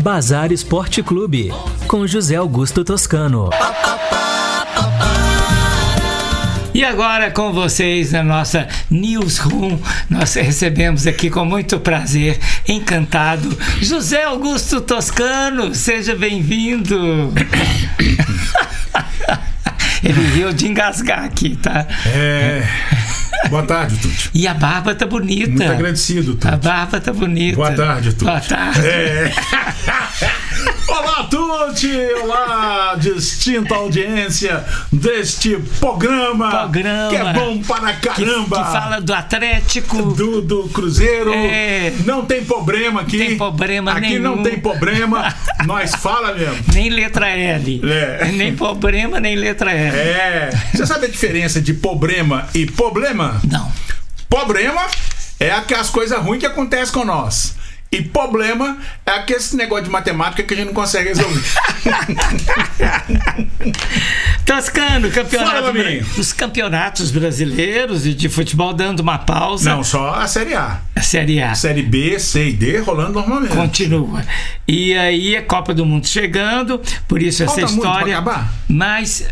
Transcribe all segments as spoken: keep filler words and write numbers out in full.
Bazar Esporte Clube, com José Augusto Toscano. E agora com vocês na nossa Newsroom, nós recebemos aqui com muito prazer, encantado, José Augusto Toscano, seja bem-vindo. Ele riu de engasgar aqui, tá? É... Boa tarde, Tuti. E a barba tá bonita. Muito agradecido, Tuti. A barba tá bonita. Boa tarde, Tuti. Boa tarde. É... Olá, Tuti! Olá, distinta audiência deste programa, programa que é bom para caramba. Que, que fala do Atlético. Do, do Cruzeiro. É... Não tem problema aqui. Não tem problema aqui nenhum. Não tem problema. Nós fala mesmo. Nem letra L. É. Nem problema, nem letra L. É. Você sabe a diferença de problema e problema? Não. Problema é aquelas coisas ruins que acontecem com nós. E problema é aquele negócio de matemática que a gente não consegue resolver. Toscano, campeonato, Fala, os campeonatos brasileiros e de futebol dando uma pausa. Não, só a Série A. A Série A. Série B, C e D rolando normalmente. Continua. E aí a Copa do Mundo chegando, por isso essa Falta história. Muito pra acabar? Mas.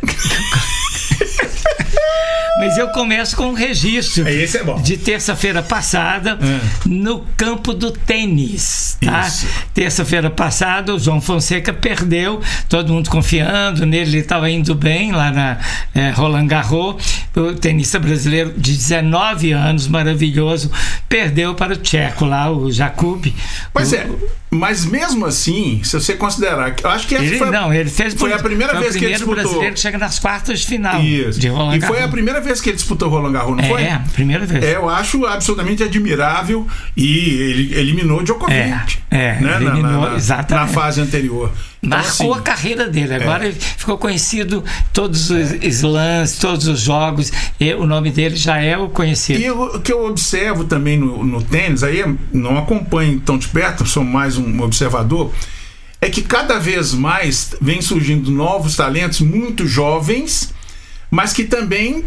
Mas eu começo com um registro Esse é bom. de terça-feira passada é. no campo do tênis, tá? Terça-feira passada o João Fonseca perdeu, todo mundo confiando nele, ele estava indo bem lá na é, Roland Garros, o tenista brasileiro de dezenove anos, maravilhoso, perdeu para o tcheco lá, o Jakub. Pois o, é, mas mesmo assim, se você considerar, eu acho que essa ele, foi, não, ele fez foi a primeira foi vez que ele disputou. O primeiro brasileiro que chega nas quartas de final. Isso. De Roland Garros. E foi a primeira vez que ele disputou Roland Garros, não é, foi? É, primeira vez. É, eu acho absolutamente admirável e ele eliminou Djokovic. É, é né? eliminou, na, na, exatamente. Na fase anterior. Então, marcou assim, a carreira dele, agora é. ele ficou conhecido todos os é. slams, todos os jogos, e o nome dele já é o conhecido. E o que eu observo também no, no tênis, aí não acompanho tão de perto, sou mais um observador, é que cada vez mais vem surgindo novos talentos muito jovens, mas que também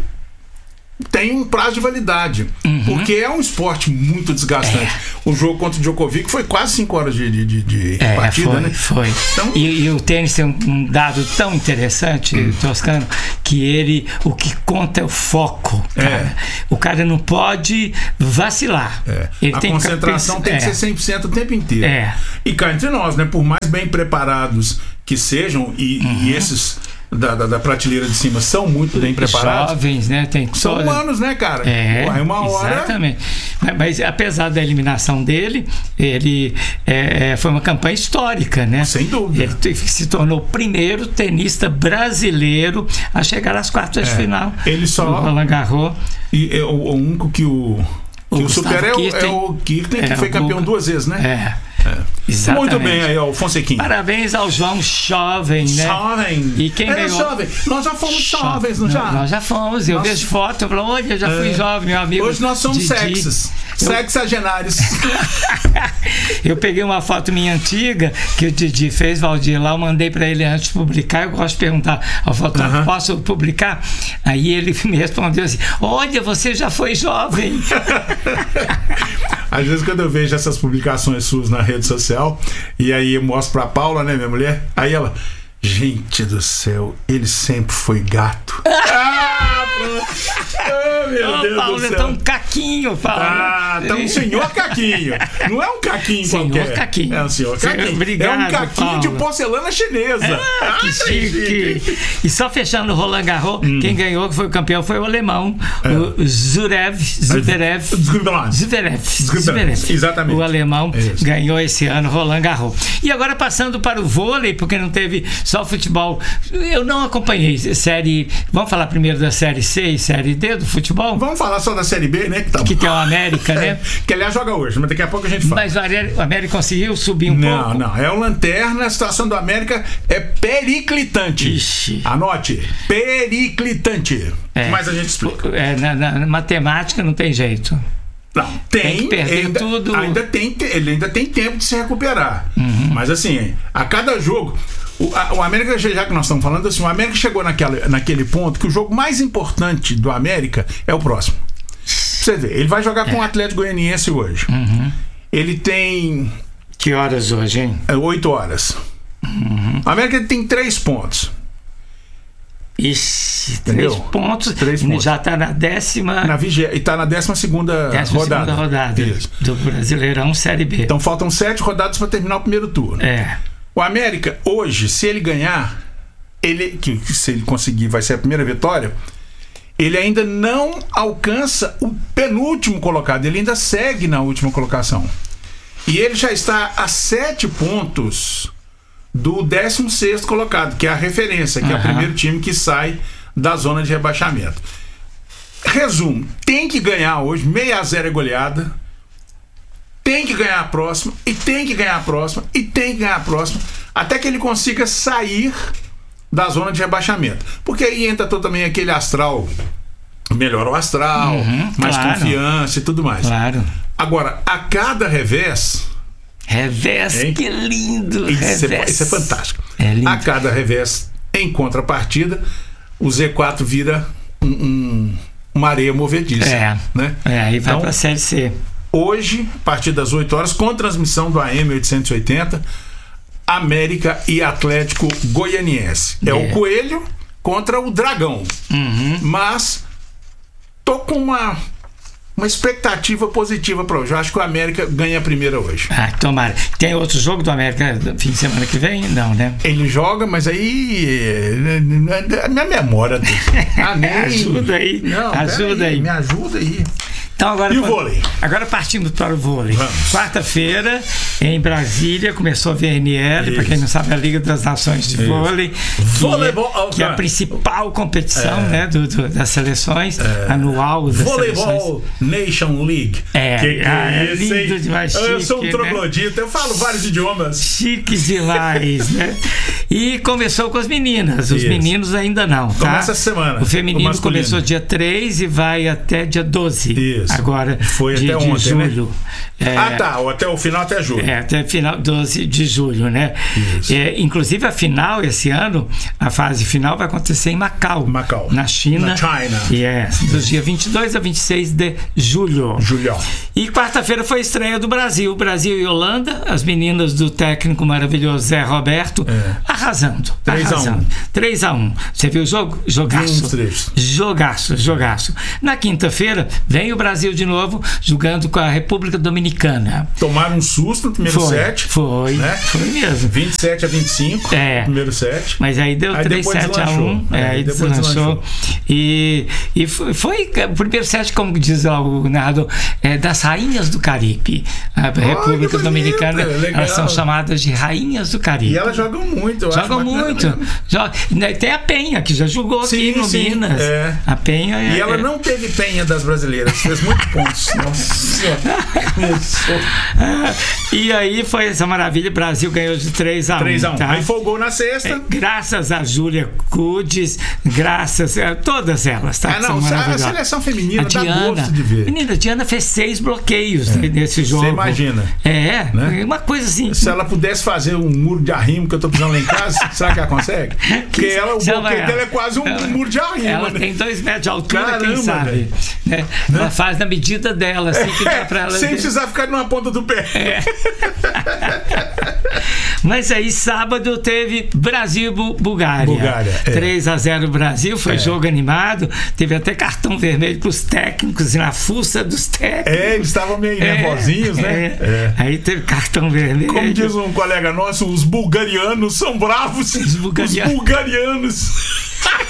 tem um prazo de validade, uhum. porque é um esporte muito desgastante. É. O jogo contra o Djokovic foi quase cinco horas de, de, de é, partida, foi, né? Foi. Então, e, e o tênis tem um, um dado tão interessante, hum. Toscano, que ele, o que conta é o foco. Cara. É. O cara não pode vacilar. É. Ele a tem concentração que, tem é. que ser cem por cento o tempo inteiro. É. E cá entre nós, né? Por mais bem preparados que sejam, e, uhum. e esses Da, da, da prateleira de cima são muito bem preparados. Jovens, né? Tem são toda... humanos, né, cara? É, Pô, uma hora... exatamente. Mas, mas apesar da eliminação dele, ele é, foi uma campanha histórica, né? Sem dúvida. Ele se tornou o primeiro tenista brasileiro a chegar às quartas é. de final. Ele só... do Roland Garros. E é, o, o único que o... Que o, o super é o, é o Kirten, que é, foi campeão Guga. duas vezes, né? É. É. Exatamente. Muito bem aí, ó, o Fonsequinha. Parabéns ao João jovem, né? Jovem. E quem Era ganhou... jovem. Nós já fomos Jo... jovens, não, não já? Nós já fomos. Eu nós... vejo foto, eu falo, olha, eu já fui é. jovem, meu amigo. Hoje nós somos Didi. sexos. Eu... Sexagenários. Eu peguei uma foto minha antiga que o Didi fez, Valdir, lá, eu mandei pra ele antes de publicar. Eu gosto de perguntar ao fotógrafo, uh-huh. posso publicar? Aí ele me respondeu assim, olha, você já foi jovem. Às vezes quando eu vejo essas publicações suas na rede social, e aí eu mostro pra Paula, né, minha mulher, aí ela, gente do céu, ele sempre foi gato. Ah, oh, meu oh, Deus Paulo, do céu. é tão caquinho, Paulo. Ah, tá um senhor caquinho. Não é um caquinho senhor qualquer. Caquinho. É um senhor caquinho. Obrigado, é um caquinho Paulo. de porcelana chinesa. Ah, que chique. chique. E só fechando o Roland Garros, hum. quem ganhou, que foi o campeão, foi o alemão, é. o Zverev. Zverev. Zverev. Zverev. Exatamente. O alemão Isso. ganhou esse ano Roland Garros. E agora passando para o vôlei, porque não teve só futebol. Eu não acompanhei série. Vamos falar primeiro da série C e série D do futebol? Vamos falar só da série B, né? Que, tá... que tem o América, né? Que aliás joga hoje, mas daqui a pouco a gente fala. Mas o América conseguiu subir um não, pouco? Não, não. É o lanterna, a situação do América é periclitante. Ixi. Anote, periclitante. É. Mas a gente explica. É, na, na, na matemática não tem jeito. Não, tem, tem que perder ainda, tudo. Ainda tem, ele ainda tem tempo de se recuperar. Uhum. Mas assim, a cada jogo, o, a, o América, já que nós estamos falando assim, o América chegou naquela, naquele ponto que o jogo mais importante do América é o próximo. Você vê, ele vai jogar é. com o Atlético Goianiense hoje. Uhum. Ele tem Que horas hoje, hein? É oito horas. Uhum. A América tem três pontos. Ixi, três pontos. Três pontos. Já está na décima. Na vigé... E está na décima segunda décima rodada. Segunda rodada Isso. Do Brasileirão Série B. Então faltam sete rodadas para terminar o primeiro turno. É. O América, hoje, se ele ganhar, ele, que se ele conseguir, vai ser a primeira vitória, ele ainda não alcança o penúltimo colocado, ele ainda segue na última colocação. E ele já está a sete pontos do décimo sexto colocado, que é a referência, que uhum. é o primeiro time que sai da zona de rebaixamento. Resumo, tem que ganhar hoje, seis a zero é goleada, tem que ganhar a próxima, e tem que ganhar a próxima, e tem que ganhar a próxima, até que ele consiga sair da zona de rebaixamento. Porque aí entra todo também aquele astral, melhora o astral, uhum, mais claro. Confiança e tudo mais. Claro. Agora, a cada revés... Revés, hein? Que lindo! Isso, revés. É, isso é fantástico. É lindo. A cada revés, em contrapartida, o Z quatro vira um, um, uma areia movediça. É, né? é aí vai então, para a Série C. Hoje, a partir das oito horas, com transmissão do A M oitocentos e oitenta, América e Atlético Goianiense. É, é o Coelho contra o Dragão. Uhum. Mas tô com uma... uma expectativa positiva para hoje. Eu acho que o América ganha a primeira hoje. Ah, tomara. Tem outro jogo do América fim de semana que vem? Não, né? Ele joga, mas aí... A minha memória... Ah, nem... Ajuda aí. Não, ajuda aí, aí. Me ajuda aí. Então agora, e o vôlei? Agora partimos para o vôlei. Quarta-feira, em Brasília, começou a V N L, para quem não sabe, a Liga das Nações de Isso. Vôlei, que, Voleibol, é, que é a principal competição é. né, do, do, das seleções, é. anual das Voleibol seleções. Nation League. É, que, que ah, é isso, lindo hein? demais. Chique, eu sou um troglodita, né? Eu falo vários idiomas. Chique demais, né? E começou com as meninas, os isso. meninos ainda não. Tá? Começa essa semana. O feminino o começou dia três e vai até dia doze. Isso. Agora. Foi de, até ontem, de julho. Né? É, ah, tá. Ou até o final, até julho. É, até o final, doze de julho, né? É, inclusive, a final, esse ano, a fase final vai acontecer em Macau. Macau. Na China. Na China. E é, dos dias vinte e dois a vinte e seis de julho. Julho. E quarta-feira foi a estreia do Brasil. Brasil e Holanda, as meninas do técnico maravilhoso Zé Roberto, é. arrasando. três a um. três a um. Você viu o jogo? Jogaço. Jogaço, jogaço. Na quinta-feira, vem o Brasil de novo, jogando com a República Dominicana. Tomaram um susto no primeiro foi, set. Foi, né? Foi mesmo. vinte e sete a vinte e cinco é. no primeiro set. Mas aí deu três sete a um. É, aí deslanchou. E, e foi, foi o primeiro set, como diz o narrador, é, das Rainhas do Caribe. A oh, República Dominicana, elas são chamadas de Rainhas do Caribe. E elas jogam muito. Eu jogam acho muito. Joga, tem a Penha, que já jogou sim, aqui no sim. Minas. É. A Penha é, E ela é. não teve Penha das brasileiras. Fez muitos pontos. Nossa. ah, e aí foi essa maravilha. O Brasil ganhou de três a um. três a um. Tá? Aí folgou na sexta. É, graças a Júlia Cudes, graças a todas elas. Tá? Ah, não, a seleção feminina a dá Diana, gosto de ver. Menina, a Diana fez seis bloqueios é. nesse jogo. Você imagina. É, né? Uma coisa assim. Se ela pudesse fazer um muro de arrimo que eu tô precisando lá em casa, será que ela consegue? Porque ela, o bloqueio ela, dela é quase um ela, muro de arrimo. Ela né? tem dois metros de altura, Caramba, quem sabe? Né? Né? Ela faz na medida dela, assim que dá pra ela. Sem precisar ficar numa ponta do pé. É. Mas aí, sábado, teve Brasil-Bulgária. Bulgária, é. três a zero Brasil, foi é. jogo animado. Teve até cartão vermelho pros técnicos e na fuça dos técnicos. É, eles estavam meio é, nervosinhos, né? É. É. Aí teve cartão vermelho. Como diz um colega nosso, os bulgarianos são bravos. Os bulgarianos. Os bulgarianos.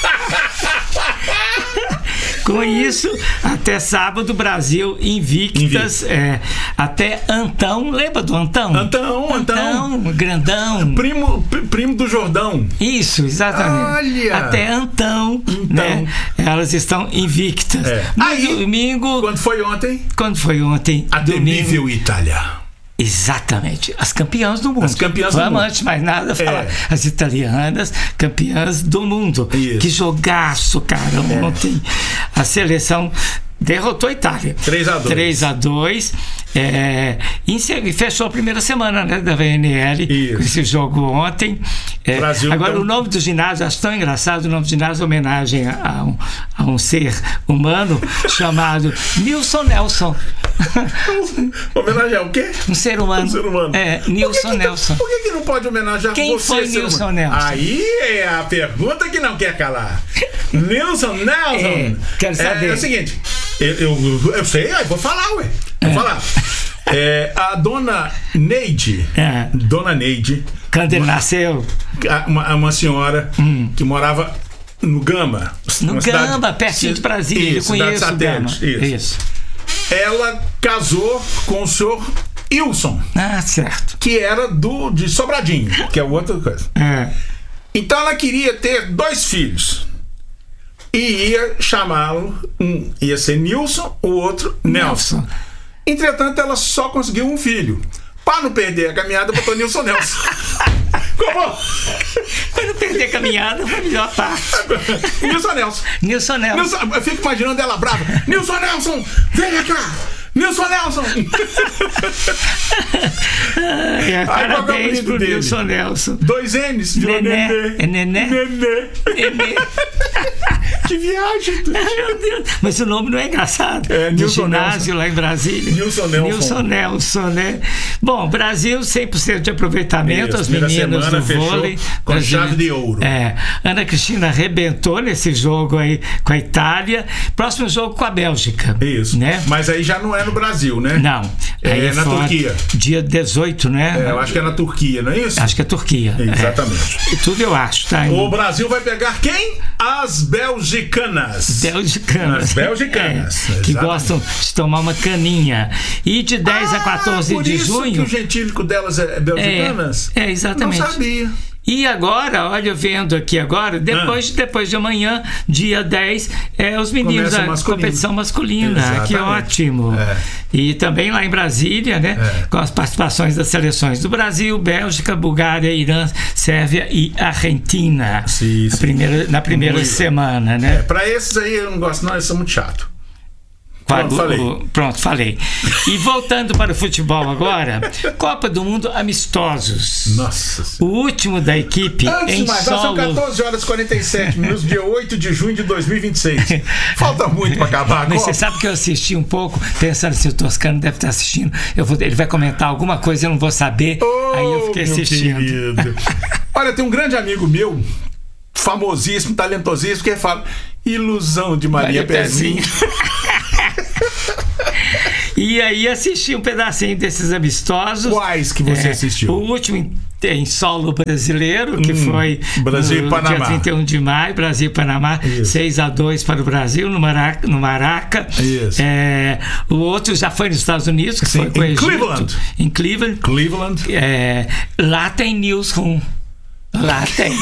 Com isso, até sábado, Brasil invictas. Invicto. É, até Antão, lembra do Antão? Antão, Antão. Antão, grandão. Primo, primo do Jordão. Isso, exatamente. Olha. Até Antão, então. né? Elas estão invictas. É. No Aí, domingo. Quando foi ontem? Quando foi ontem? A temível Itália. Exatamente, as campeãs do mundo. As campeãs Vamos, do mundo. antes de mais nada, falar. É. As italianas, campeãs do mundo. Isso. Que jogaço, cara. É. Ontem a seleção derrotou a Itália. três a dois. três a dois. É, e fechou a primeira semana, né, da V N L. Isso. Com esse jogo ontem. É, Brasil, agora, então... o nome do ginásio, acho tão engraçado, o nome do ginásio é homenagem a um, a um ser humano chamado Nilson Nelson. Homenagear o quê? Um ser humano. Um ser humano. É, Nilson por que que, Nelson. Por que, que não pode homenagear Quem você, foi ser Nilson humano? Nelson? Aí é a pergunta que não quer calar. Nilson Nelson. É, quero saber. É, é o seguinte, eu, eu, eu sei, eu vou falar, ué. Vou É. falar. É, a dona Neide, É. dona Neide, Quando ele nasceu, uma, uma senhora Hum. que morava no Gama. no uma Gamba, cidade- pertinho de Brasília. Eu Isso, cidade conheço o Gama. satélite, isso. Isso. Ela casou com o senhor Wilson, Ah, certo. que era do, de Sobradinho, que é outra coisa. É. Então ela queria ter dois filhos. E ia chamá-lo, um ia ser Nilson, o outro Nelson. Nelson. Entretanto, ela só conseguiu um filho. Para não perder a caminhada, botou Nilson Nelson. Como? Quando perder a caminhada, foi a melhor parte. Nilson Nelson. Nilson Nelson. Nilson. Eu fico imaginando ela brava. Nilson Nelson, vem cá. Nilson Nelson. É, Ai, qual que é o parabéns apelido pro dele? Nilson Nelson. Dois N's, virou Nené. Nenê. É Nené? Nenê. Nenê. Que viagem. tu- Meu Deus. Mas o nome não é engraçado. É, Do Nilson ginásio lá em Brasília. Nilson Nelson. Nilson Nelson, né? Bom, Brasil cem por cento de aproveitamento. Isso, As primeira meninas semana do fechou vôlei. com Brasil- chave de ouro. É. Ana Cristina arrebentou nesse jogo aí com a Itália. Próximo jogo com a Bélgica. Isso. Né? Mas aí já não é no Brasil, né? Não. É Aí na fora- Turquia. Dia dezoito, né? É, eu acho que é na Turquia, não é isso? Acho que é Turquia. Exatamente. É. Tudo eu acho, tá? O Brasil vai pegar quem? As belgicanas. Belgicanas. As belgicanas, É, que exatamente. gostam de tomar uma caninha. E de dez a quatorze por de isso junho. que o gentílico delas é belgicanas? É, é, exatamente. Não sabia. E agora, olha, eu vendo aqui agora, depois, Ah. depois de amanhã, dia dez, é, os meninos, Começa a masculino. competição masculina. Exatamente. Que ótimo. É. E também lá em Brasília, né? É. Com as participações das seleções do Brasil, Bélgica, Bulgária, Irã, Sérvia e Argentina. Sim, Na sim. primeira, na primeira Muito. semana, né? É, pra esses aí eu não gosto, não, eles são muito chato. Pronto, Pronto, falei. falei. Pronto, falei. E voltando para o futebol agora, Copa do Mundo amistosos. Nossa O último da equipe Antes em de mais, nada, são solo. quatorze horas e quarenta e sete minutos, dia oito de junho de dois mil e vinte e seis. Falta muito pra acabar a Mas Copa. você sabe que eu assisti um pouco, pensando se o Toscano deve estar assistindo. Eu vou, ele vai comentar alguma coisa, eu não vou saber. Oh, aí eu fiquei meu assistindo. querido. Olha, tem um grande amigo meu, famosíssimo, talentosíssimo, que fala Ilusão de Maria, Maria Pezinho. E aí assisti um pedacinho desses amistosos. Quais que você É, assistiu? O último em, em solo brasileiro, que Hum, foi Brasil e no Panamá. dia trinta e um de maio, Brasil e Panamá, Isso. seis a dois para o Brasil, no Maraca. No Maraca. Isso. É, o outro já foi nos Estados Unidos, que Sim, foi com o em Egito, Cleveland. Em Cleveland. Cleveland. É, lá tem newsroom. Lá tem.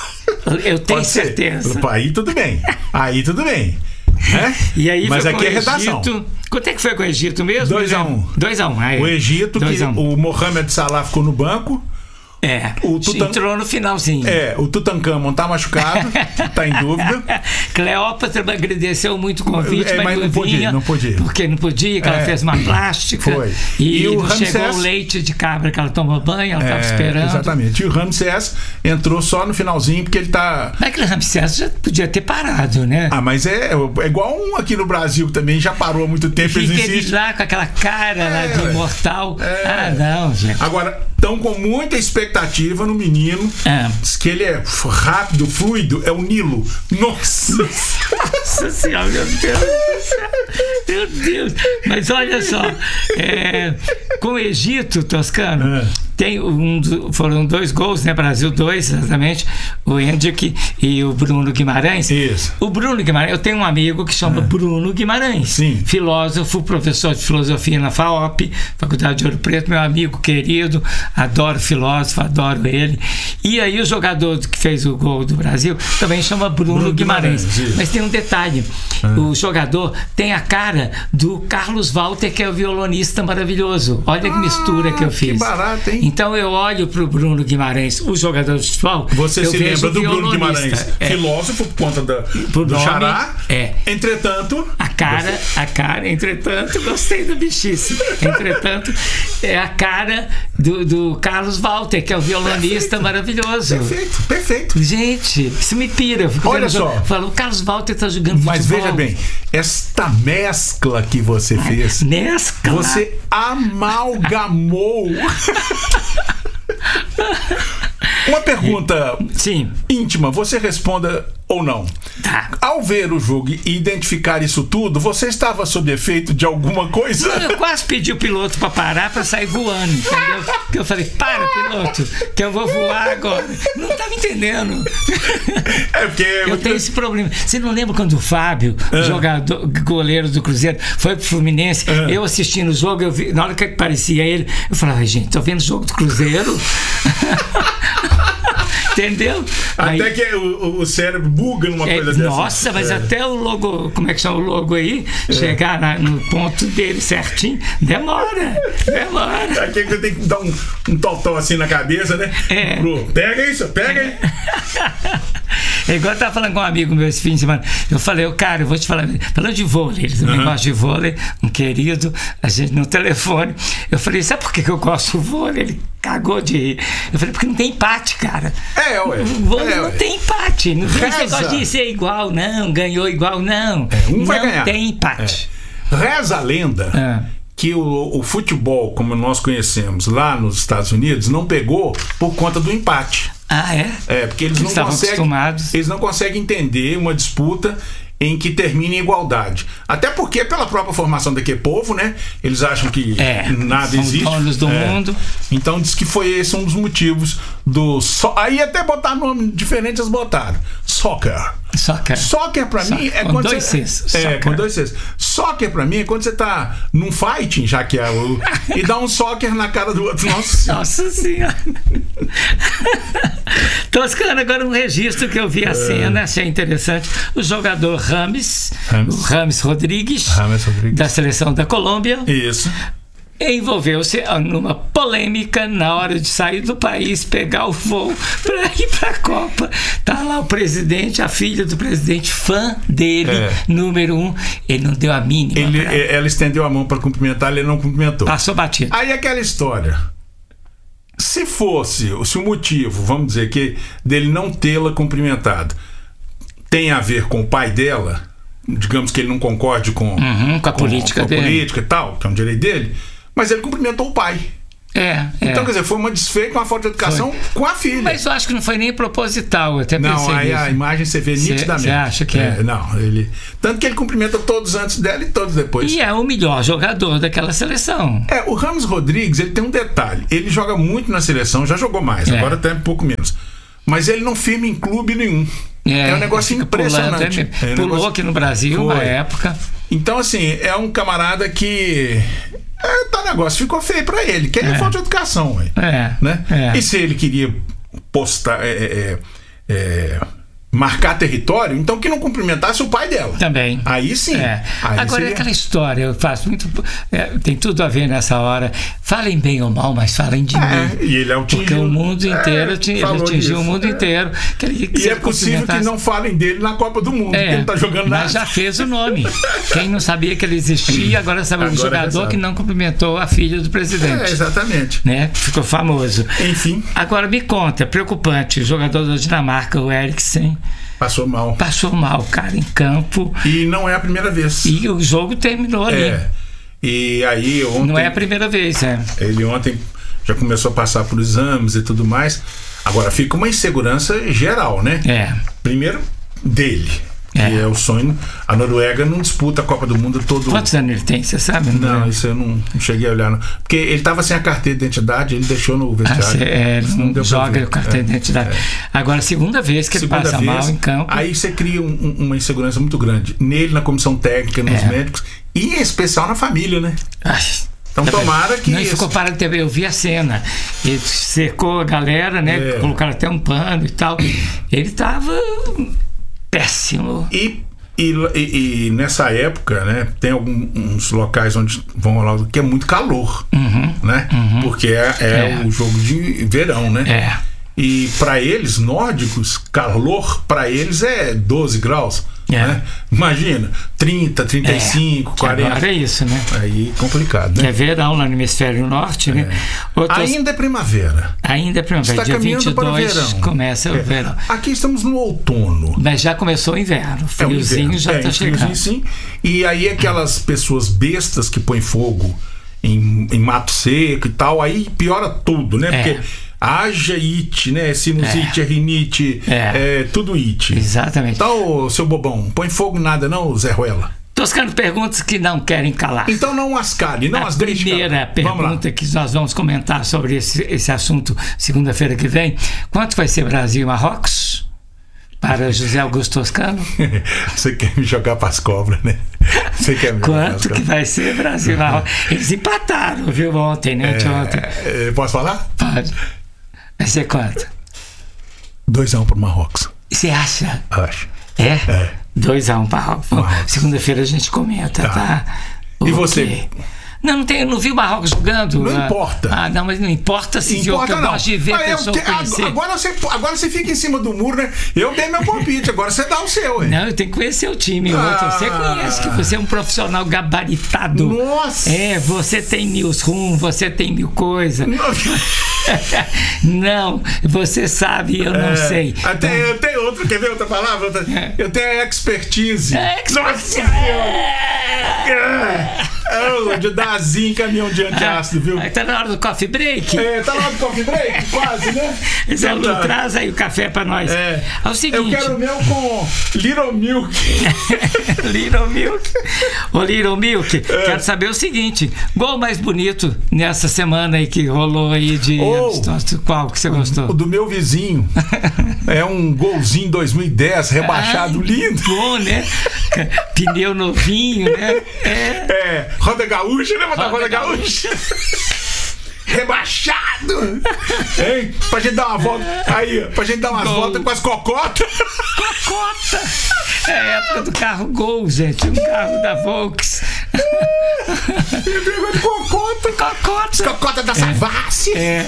Eu tenho Pode ser. certeza. Aí tudo bem. Aí tudo bem. Né? E aí Mas foi aqui com é o redação. Egito. Quanto é que foi com o Egito mesmo? dois a um. dois a um. Aí. O Egito, dois que a um. o Mohamed Salah ficou no banco. É. o Tutan- Entrou no finalzinho. É, o Tutankhamon tá machucado, tá em dúvida. Cleópatra agradeceu muito o convite, É, mas, mas não, não podia, vinha, não podia. Porque não podia, que ela É. fez uma plástica. Foi. E, E o não chegou Ramsés- o leite de cabra que ela tomou banho, ela estava É, esperando. exatamente. E o Ramsés entrou só no finalzinho, porque ele tá. Mas aquele Ramsés já podia ter parado, né? Ah, mas é, é igual um aqui no Brasil que também já parou há muito tempo. Eles Fica ele insistem. lá com aquela cara lá de ué. imortal. É. Ah, não, gente. Agora, estão com muita expectativa no menino. É. Diz que ele é f- rápido, fluido, é o Nilo. Nossa! Nossa senhora, meu Deus do céu. Meu Deus. Mas olha só, é, com o Egito, Toscano, É. tem um, do- foram dois gols, né? Brasil dois, exatamente. O Hendrick e o Bruno Guimarães. Isso. O Bruno Guimarães, eu tenho um amigo que chama Bruno Guimarães. Sim. Filósofo, professor de filosofia na FAOP, Faculdade de Ouro Preto, meu amigo querido, adoro filósofo, adoro ele. E aí o jogador que fez o gol do Brasil também chama Bruno, Bruno Guimarães. Guimarães, isso. Mas tem um detalhe, o jogador tem a cara do Carlos Walter, que é o violonista maravilhoso. Olha que mistura que eu fiz. que barato, hein? Então eu olho pro Bruno Guimarães, o jogador de futebol. Você eu se vejo lembra o do Bruno violonista. Guimarães, É. filósofo, por conta da, Por do nome, xará. é. Entretanto, A cara, a cara, entretanto, gostei da bichice. Entretanto, é a cara do, do Carlos Walter, que é o violonista maravilhoso. maravilhoso. Perfeito, perfeito. Gente, isso me pira. Eu fico Olha vendo, só. Falo, o Carlos Walter tá jogando Mas futebol. veja bem, esta mescla que você fez, Mescla. você amalgamou. Uma pergunta Sim. íntima, você responda ou não. Tá. Ao ver o jogo e identificar isso tudo, você estava sob efeito de alguma coisa? Eu quase pedi o piloto para parar para sair voando, entendeu? Porque eu falei, para, piloto, que eu vou voar agora. Não estava entendendo. É porque Eu tenho esse problema. Você não lembra quando o Fábio, Ah. jogador, goleiro do Cruzeiro, foi pro Fluminense, Ah. eu assistindo o jogo, eu vi, na hora que aparecia ele, eu falava, gente, tô vendo o jogo do Cruzeiro. Entendeu? até Aí- que o, o cérebro buga numa É, coisa dessa. nossa, mas É. até o logo, como é que chama o logo aí? Chegar na- no ponto dele certinho, demora, demora. Aqui você tem que dar um, um totó assim na cabeça, né? É. Pro, pega isso, pega aí. É igual eu tava falando com um amigo meu esse fim de semana. Eu falei, ô, cara, eu vou te falar, falando de vôlei, ele também Uhum. gosta de vôlei, um querido, a gente no telefone. Eu falei, sabe por que que eu gosto do vôlei? Ele cagou de rir. Eu falei, porque não tem empate, cara. É, ué. O vôlei É, não ué. tem empate. Não tem esse Reza. negócio de ser igual, não, ganhou igual, não. um vai não ganhar. tem empate. Reza a lenda É. que o, o futebol, como nós conhecemos lá nos Estados Unidos, não pegou por conta do empate. Ah, é? É, porque eles não Estavam conseguem. acostumados. Eles não conseguem entender uma disputa em que termine em igualdade. Até porque, pela própria formação daquele povo, né? Eles acham que É, nada são existe. donos do É. mundo. Então diz que foi esse um dos motivos do. So... Aí até botar nome diferente eles botaram. Soccer. Soccer. Soccer pra mim Soccer, é com quando dois você... Cs, É, soccer. com dois Cs. Soccer pra mim é quando você tá num fighting, já que é o... e dá um soccer na cara do outro. Nossa Senhora. Nossa Senhora. Toscano, agora um registro que eu vi a cena, achei interessante. O jogador Rames, Rames. o Rames Rodrigues, Rames Rodrigues. da seleção da Colômbia, Isso. envolveu-se numa polêmica na hora de sair do país, pegar o voo para ir para a Copa. Tá lá o presidente, a filha do presidente, fã dele, É. número um. Ele não deu a mínima. Ele, pra- ela estendeu a mão para cumprimentar, ele não cumprimentou. Passou batido. Aí aquela história. Se fosse, se o motivo, vamos dizer, que dele não tê-la cumprimentado tem a ver com o pai dela, digamos que ele não concorde com, Uhum, com a política com a dele. política e tal, que é um direito dele, mas ele cumprimentou o pai. É, é. Então, quer dizer, foi uma desfeita, uma falta de educação com a filha. Mas eu acho que não foi nem proposital, eu até Não, pensei aí nisso. a imagem você vê Cê- nitidamente. cê acha que é? Não, ele. Tanto que ele cumprimenta todos antes dela e todos depois. E é o melhor jogador daquela seleção. É, o Rames Rodrigues, ele tem um detalhe. Ele joga muito na seleção, já jogou mais, É. agora até um pouco menos. Mas ele não firma em clube nenhum. É, um negócio fica impressionante. pulando, é, É um pulou negócio- aqui no Brasil uma Foi. época. Então, assim, é um camarada que. É, tá negócio, ficou feio pra ele, que aí é, É. falta de educação, ué. É, Né? é. E se ele queria postar. é, é, é, marcar território, então que não cumprimentasse o pai dela. Também. Aí sim. É. Aí Agora, seria- aquela história, eu faço muito. é, tem tudo a ver nessa hora. Falem bem ou mal, mas falem de É, mim. e ele atingiu. Porque o mundo inteiro, É, atingiu, ele falou atingiu disso. o mundo É. inteiro. Que ele, que E se é ele possível que cumprimentasse- não falem dele na Copa do Mundo, porque ele não tá jogando nada. mas já fez o nome. Quem não sabia que ele existia, agora sabe o Agora já jogador sabe. que não cumprimentou a filha do presidente. É, exatamente. Né? Ficou famoso. Enfim, Agora me conta, preocupante, o jogador da Dinamarca, o Eriksen, passou mal. passou mal, cara, em campo, E não é a primeira vez. e o jogo terminou ali. É. E aí ontem. Não é a primeira vez, é. Ele ontem já começou a passar por exames e tudo mais. Agora fica uma insegurança geral, né? É. Primeiro dele. É. Que é o sonho. A Noruega não disputa a Copa do Mundo todo. Quantos anos ele tem, você sabe? Não, isso eu não, não cheguei a olhar. Não. Porque ele estava sem a carteira de identidade, ele deixou no Ah, vestiário. cê, é, ele não deu pra joga ver. o cartão É. de identidade. Agora, segunda vez que ele Segunda passa vez, mal em campo. Aí você cria um- um- uma insegurança muito grande nele, na comissão técnica, nos É. médicos e em especial na família, né? Ai, Então tá tomara bem. que Não, ele esse- ficou parado de T V, eu vi a cena. Ele cercou a galera, né? É. Colocaram até um pano e tal. Ele tava péssimo. E, e, e- e nessa época, né, tem alguns locais onde vão rolar que é muito calor, Uhum, né? Porque é, é É. o jogo de verão, né? É. E para eles, nórdicos, calor para eles é doze graus. É. Né? Imagina, trinta, trinta e cinco, é, quarenta. Agora é isso, né? Aí complicado, né? É verão lá no hemisfério norte, né? É. Outros... Ainda é primavera. Ainda é primavera. Está Dia caminhando vinte e dois para o verão. começa É. o verão. Aqui estamos no outono. Mas já começou o inverno. O friozinho é o inverno. já está é, chegando. Friozinho, sim. E aí aquelas pessoas bestas que põem fogo em, em mato seco e tal, aí piora tudo, né? É. Porque haja it, né? Sinusite, É. rinite, É. é tudo it. Exatamente. Então, seu bobão, põe fogo em nada não, Zé Ruela. Toscano, perguntas que não querem calar. Então não as cale, não A as deixe primeira calar. Vamos lá. pergunta que nós vamos comentar sobre esse, esse assunto segunda-feira que vem. Quanto vai ser Brasil e Marrocos? Para José Augusto Toscano? Você quer me jogar para as cobras, né? Você quer me jogar pras Quanto que cobras. vai ser Brasil e Marrocos? Eles empataram, viu, ontem, né? Anteontem. É, é, posso falar? Pode. Vai ser quanto? dois a um pro Marrocos, Você acha? acho. É? É. dois a um para Marrocos. Bom, Marrocos. segunda-feira a gente comenta, tá? Tá. O E você? quê? Não, não, tem, não vi o Marrocos jogando. Não ah, importa. Ah, não, mas não importa se viu, que eu não. gosto de ver a Ah, eu pessoa te- conhecer. agora, você, agora você fica em cima do muro, né? Eu dei meu palpite, agora você dá o seu, hein? Não, eu tenho que conhecer o time. Ah. Outro. Você conhece que você é um profissional gabaritado. Nossa! É, você tem newsroom, você tem mil coisas. Não, você sabe, eu não É, sei. Até, eu tenho outra, quer ver outra palavra? Outra- É. Eu tenho a expertise. É, Nossa Senhora! É, de dar azinho em caminhão de antiácido, viu? Aí tá na hora do coffee break. É, tá lá do coffee break? Quase, né? Zé Lu, Então tá. traz aí o café pra nós. É. É o seguinte. Eu quero o meu com Little Milk. Little Milk. Ô, Little Milk, quero saber o seguinte: gol mais bonito nessa semana aí que rolou aí de. Oh. Qual que você O gostou? do meu vizinho. É um golzinho dois mil e dez, rebaixado, Ai, lindo. Bom, né? Pneu novinho, né? É. É, roda gaúcha, lembra da Roda roda gaúcha? Rebaixado! Hein? Pra gente dar uma volta. Aí, pra gente dar umas Gol. voltas com as cocotas. Cocota! É a época do carro Gol, gente. Um carro da Volks. E pegou de cocota. Cocota! Cocota da Savassi. É.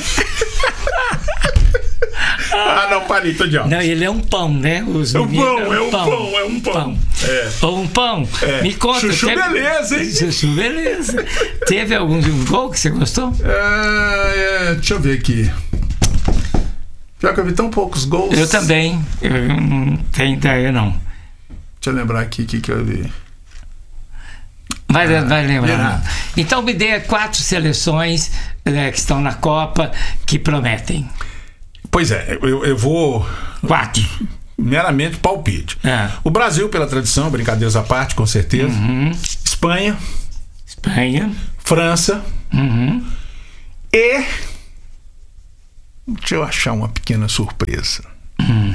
Ah, não, parei, tô de ó. Não, ele é um pão, né? Os É um meninos- pão, é um pão, é um pão. É. Ou um pão. É. Me conta. Chuchu beleza, hein? Chuchu beleza. Teve algum um gol que você gostou? Ah, é, deixa eu ver aqui. Pior que eu vi tão poucos gols. Eu também. Eu não tenho ideia, não. Deixa eu lembrar aqui o que, que eu vi. Vai, vai lembrar. Renato. Então me dê quatro seleções né, que estão na Copa que prometem. Pois é, eu, eu vou Quatro. meramente palpite. É. O Brasil, pela tradição, brincadeiras à parte, com certeza. Uhum. Espanha, Espanha. França Uhum. e. Deixa eu achar uma pequena surpresa. Hum.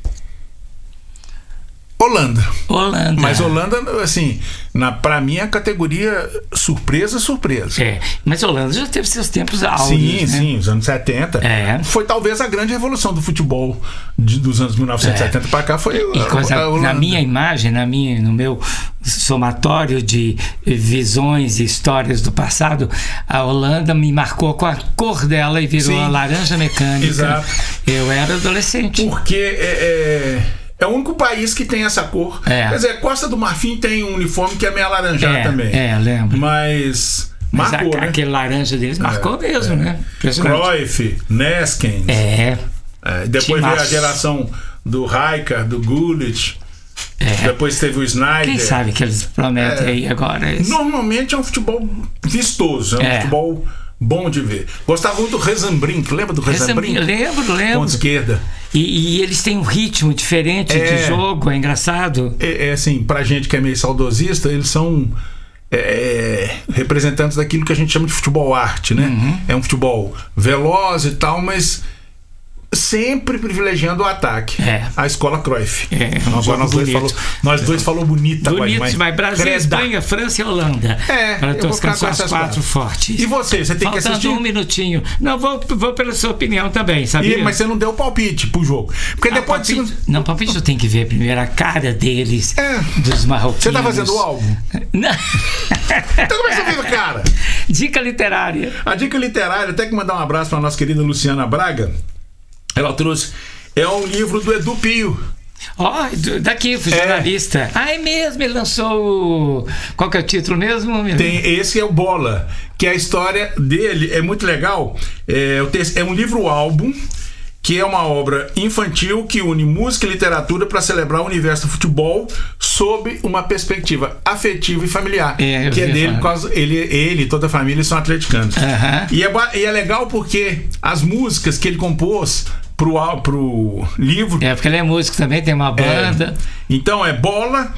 Holanda. Holanda. Mas Holanda, assim, na, pra mim é a categoria surpresa, surpresa. É. Mas Holanda já teve seus tempos áureos. Sim, né? sim, os anos setenta. É. Foi talvez a grande revolução do futebol de- dos anos mil novecentos e setenta para cá. Foi E a- coisa, a Holanda. na minha imagem, na minha, no meu somatório de visões e histórias do passado, a Holanda me marcou com a cor dela e virou Sim. a laranja mecânica. Exato. Eu era adolescente. Porque é, é, é o único país que tem essa cor. É. Quer dizer, Costa do Marfim tem um uniforme que é meio alaranjado É, também. é, lembro. Mas. Mas marcou, a- né? aquele laranja deles marcou mesmo, né? Impressionante. Cruyff, Neskens. É. É, depois veio a Timaço. geração do Rijkaard, do Gullit. É. Depois teve o Snyder. Quem sabe que eles prometem É. aí agora? Esse... Normalmente é um futebol vistoso, é um É. futebol bom de ver. Gostava muito do Rezambrink, lembra do Rezambrink? Lembro, lembro. Ponta esquerda. E, e eles têm um ritmo diferente É. de jogo, é engraçado. É, é assim, pra gente que é meio saudosista, eles são é, representantes daquilo que a gente chama de futebol arte, né? Uhum. É um futebol veloz e tal, mas sempre privilegiando o ataque. É. A escola Cruyff. É, um Agora jogo nós dois bonito. falou, nós dois falou bonita, Bonito, mas, mas Brasil, creda. Espanha, França e Holanda. É, Para eu vou ficar são com as essas quatro quatro. fortes. E você, você tem que Faltando assistir? um minutinho. Não, vou, vou pela sua opinião também, sabia? Ih, mas você não deu palpite pro jogo. Porque Ah, depois de palpite, segundo... não, palpite eu tenho que ver primeiro a cara deles, É. dos marroquinos. Você tá fazendo o álbum? Não. Então como é que você fez, cara? Dica literária. A dica literária, até que mandar um abraço para a nossa querida Luciana Braga. Ela trouxe. É um livro do Edu Pio. Ó, oh, daqui, jornalista. É. Ah, é mesmo, ele lançou. Qual que é o título mesmo? Tem, esse é o Bola, que a história dele é muito legal. É, é um livro-álbum, que é uma obra infantil que une música e literatura para celebrar o universo do futebol sob uma perspectiva afetiva e familiar. É, que é dele, por causa, ele, ele e toda a família são atleticanos. Uhum. E, é, e é legal porque as músicas que ele compôs pro, pro livro... É, porque ele é músico também, tem uma banda. É, então é Bola...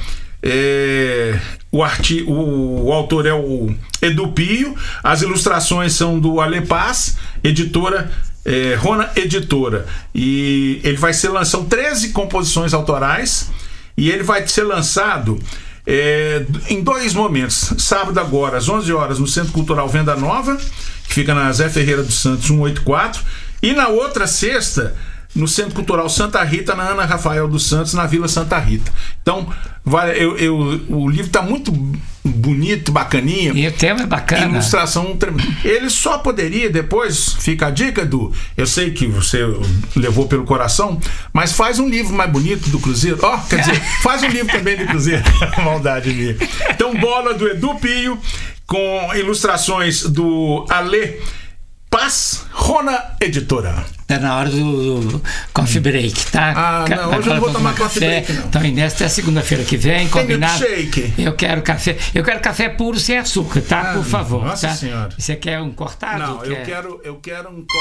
É, o, arti, o, o autor é o Edu Pio, as ilustrações são do Ale Paz, editora é, Rona Editora, e ele vai ser lançado, são treze composições autorais, e ele vai ser lançado é, em dois momentos. Sábado agora às onze horas no Centro Cultural Venda Nova, que fica na Zé Ferreira dos Santos cento e oitenta e quatro, e na outra sexta no Centro Cultural Santa Rita, na Ana Rafael dos Santos, na Vila Santa Rita. Então, vai, eu, eu, o livro está muito bonito, bacaninha. E o tema é bacana. Ilustração tremenda. Ele só poderia, depois, fica a dica, Edu, eu sei que você levou pelo coração, mas faz um livro mais bonito do Cruzeiro. Ó, oh, quer dizer, faz um livro também do Cruzeiro. Maldade minha. Então, Bola do Edu Pio, com ilustrações do Ale Paz, Rona Editora. Tá na hora do, do coffee break, tá? Ah, não, Agora hoje eu não vou tomar coffee café. break, não. Então, Inês, até segunda-feira que vem, combinado? Tem milkshake. Eu quero café. Eu quero café puro sem açúcar, tá? Ah, por favor. Nossa tá? Senhora. Você quer um cortado? Não, eu quer... quero, eu quero um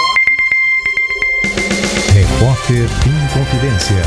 coffee. Repórter em Confidência.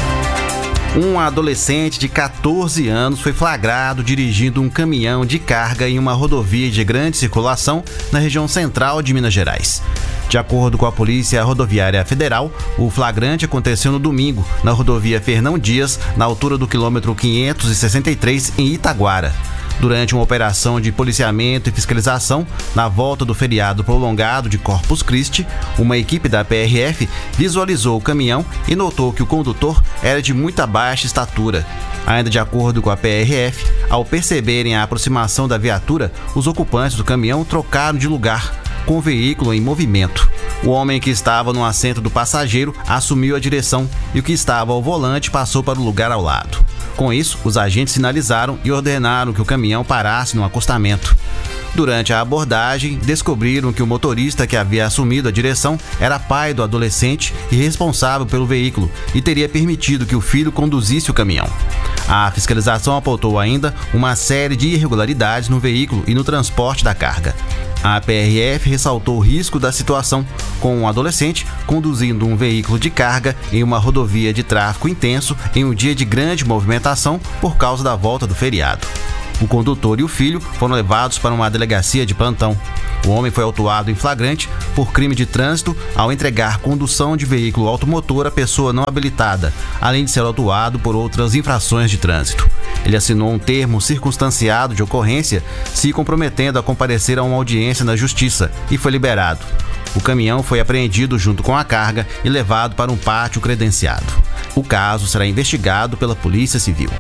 Um adolescente de catorze anos foi flagrado dirigindo um caminhão de carga em uma rodovia de grande circulação na região central de Minas Gerais. De acordo com a Polícia Rodoviária Federal, o flagrante aconteceu no domingo, na rodovia Fernão Dias, na altura do quilômetro quinhentos e sessenta e três, em Itaguara. Durante uma operação de policiamento e fiscalização, na volta do feriado prolongado de Corpus Christi, uma equipe da P R F visualizou o caminhão e notou que o condutor era de muita baixa estatura. Ainda de acordo com a P R F, ao perceberem a aproximação da viatura, os ocupantes do caminhão trocaram de lugar, com o veículo em movimento. O homem que estava no assento do passageiro assumiu a direção e o que estava ao volante passou para o lugar ao lado. Com isso, os agentes sinalizaram e ordenaram que o caminhão parasse no acostamento. Durante a abordagem, descobriram que o motorista que havia assumido a direção era pai do adolescente e responsável pelo veículo e teria permitido que o filho conduzisse o caminhão. A fiscalização apontou ainda uma série de irregularidades no veículo e no transporte da carga. A P R F ressaltou o risco da situação, com um adolescente conduzindo um veículo de carga em uma rodovia de tráfego intenso em um dia de grande movimentação por causa da volta do feriado. O condutor e o filho foram levados para uma delegacia de plantão. O homem foi autuado em flagrante por crime de trânsito ao entregar condução de veículo automotor a pessoa não habilitada, além de ser autuado por outras infrações de trânsito. Ele assinou um termo circunstanciado de ocorrência, se comprometendo a comparecer a uma audiência na Justiça, e foi liberado. O caminhão foi apreendido junto com a carga e levado para um pátio credenciado. O caso será investigado pela Polícia Civil.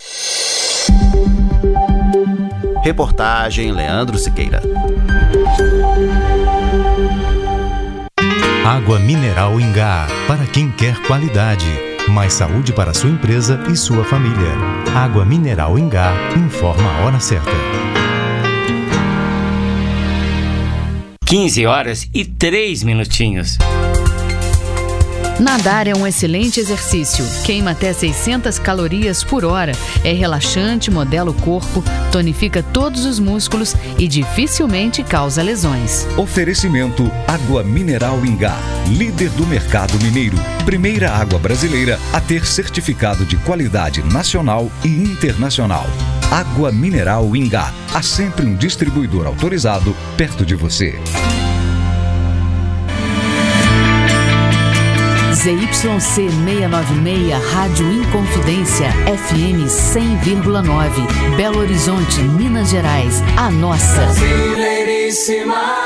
Reportagem Leandro Siqueira. Água mineral Ingá, para quem quer qualidade, mais saúde para sua empresa e sua família. Água mineral Ingá, informa a hora certa. quinze horas e três minutinhos. Nadar é um excelente exercício. Queima até seiscentas calorias por hora. É relaxante, modela o corpo, tonifica todos os músculos e dificilmente causa lesões. Oferecimento Água Mineral Ingá, líder do mercado mineiro. Primeira água brasileira a ter certificado de qualidade nacional e internacional. Água Mineral Ingá. Há sempre um distribuidor autorizado perto de você. Z Y C seiscentos e noventa e seis, Rádio Inconfidência, F M cem vírgula nove, Belo Horizonte, Minas Gerais, a nossa. Brasileiríssima.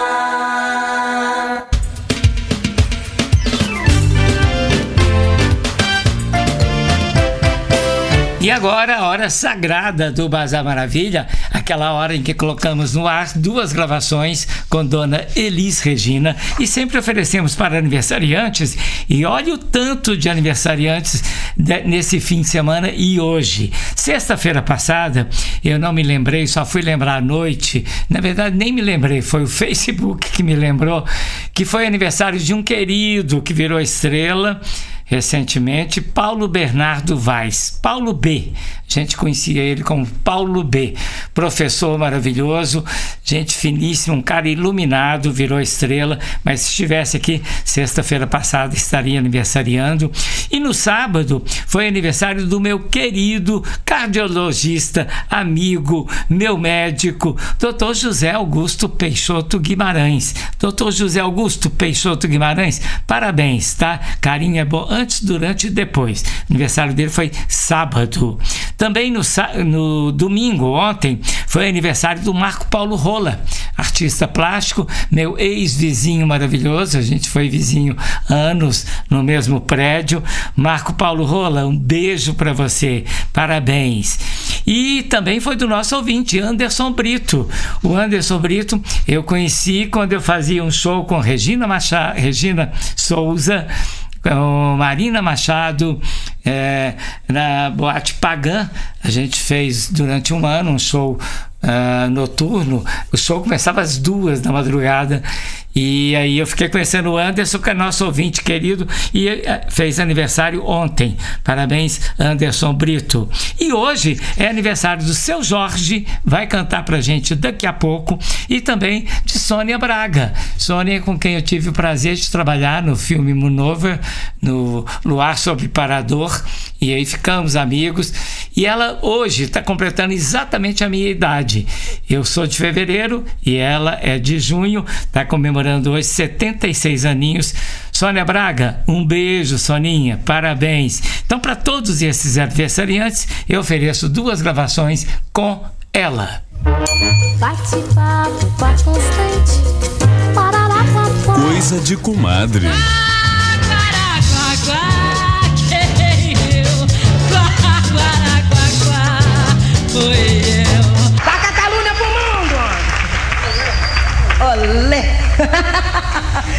E agora a hora sagrada do Bazar Maravilha, aquela hora em que colocamos no ar duas gravações com Dona Elis Regina e sempre oferecemos para aniversariantes, e olha o tanto de aniversariantes de, nesse fim de semana e hoje. Sexta-feira passada, eu não me lembrei, só fui lembrar à noite, na verdade nem me lembrei, foi o Facebook que me lembrou, que foi aniversário de um querido que virou estrela recentemente, Paulo Bernardo Vaz, Paulo B. A gente conhecia ele como Paulo B. Professor maravilhoso, gente finíssima, um cara iluminado, virou estrela, mas se estivesse aqui sexta-feira passada estaria aniversariando. E no sábado foi aniversário do meu querido cardiologista, amigo, meu médico, doutor José Augusto Peixoto Guimarães. doutor José Augusto Peixoto Guimarães, parabéns, tá? Carinho é bom antes, durante e depois. O aniversário dele foi sábado. Também no, no domingo, ontem, foi aniversário do Marco Paulo Rola, artista plástico, meu ex-vizinho maravilhoso, a gente foi vizinho há anos no mesmo prédio. Marco Paulo Rola, um beijo para você, parabéns. E também foi do nosso ouvinte, Anderson Brito. O Anderson Brito eu conheci quando eu fazia um show com Regina Machado, Regina Souza, com Marina Machado, é, na Boate Pagã. A gente fez durante um ano um show uh, noturno. O show começava às duas da madrugada. E aí eu fiquei conhecendo o Anderson, que é nosso ouvinte querido, e fez aniversário ontem. Parabéns, Anderson Brito. E hoje é aniversário do Seu Jorge, vai cantar pra gente daqui a pouco, e também de Sônia Braga. Sônia, com quem eu tive o prazer de trabalhar no filme Monover, no Luar sobre Parador, e aí ficamos amigos. E ela hoje está completando exatamente a minha idade. Eu sou de fevereiro e ela é de junho, está comemorando hoje setenta e seis aninhos. Sônia Braga, um beijo, Soninha, parabéns. Então, para todos esses aniversariantes, eu ofereço duas gravações com ela. Bate-papo, papo constante, parará, papo. Coisa de comadre. Foi eu. Taca a calúnia pro mundo! Olé!